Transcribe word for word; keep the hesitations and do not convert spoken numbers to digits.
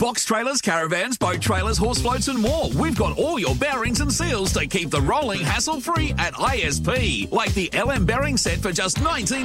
Box trailers, caravans, boat trailers, horse floats and more. We've got all your bearings and seals to keep the rolling hassle-free at I S P. Like the L M bearing set for just nineteen